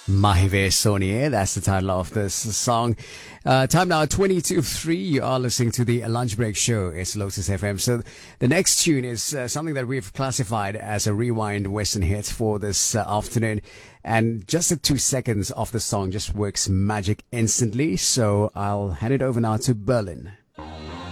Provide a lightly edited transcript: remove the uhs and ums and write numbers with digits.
Mahive Sonie, that's the title of this song. Time now 22:03. You are listening to the Lunch Break Show. It's Lotus FM. So the next tune is something that we've classified as a rewind Western hit for this afternoon. And just the 2 seconds of the song just works magic instantly. So I'll hand it over now to Berlin.